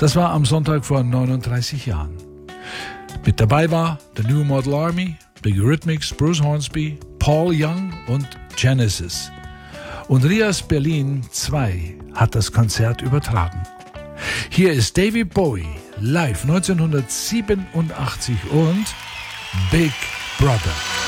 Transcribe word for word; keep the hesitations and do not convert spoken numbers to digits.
Das war am Sonntag vor neununddreißig Jahren. Mit dabei war The New Model Army, Big Rhythmics, Bruce Hornsby, Paul Young und Genesis. Und Rias Berlin zwei hat das Konzert übertragen. Hier ist David Bowie live neunzehnhundertsiebenundachtzig und Big Brother.